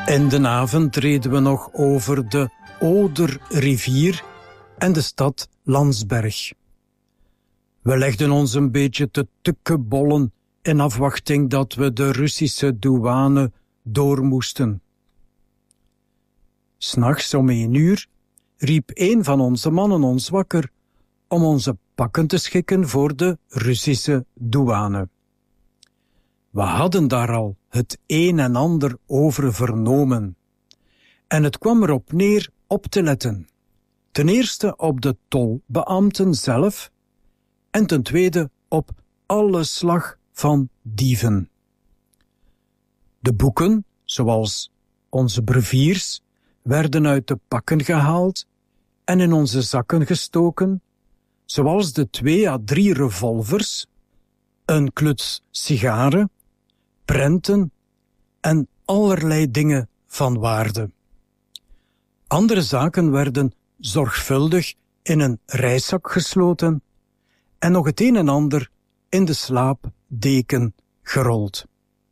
In de avond reden we nog over de Oderrivier en de stad Landsberg. We legden ons een beetje te tukkebollen in afwachting dat we de Russische douane door moesten. 'S Nachts om 1 uur riep een van onze mannen ons wakker om onze pakken te schikken voor de Russische douane. We hadden daar al het een en ander over vernomen. En het kwam erop neer op te letten. Ten eerste op de tolbeambten zelf en ten tweede op alle slag van dieven. De boeken, zoals onze breviers, werden uit de pakken gehaald en in onze zakken gestoken, zoals de 2 à 3 revolvers, een kluts sigaren, prenten en allerlei dingen van waarde. Andere zaken werden zorgvuldig in een reiszak gesloten en nog het een en ander in de slaapdeken gerold.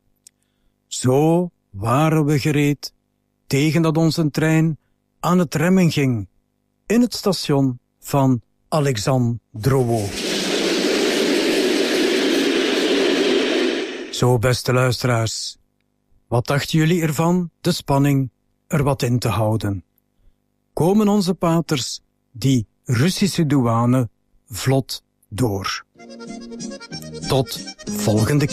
Zo waren we gereed tegen dat onze trein aan het remmen ging in het station van Alexandrovo. Zo, beste luisteraars, wat dachten jullie ervan de spanning er wat in te houden? Komen onze paters die Russische douane vlot door? Tot volgende keer.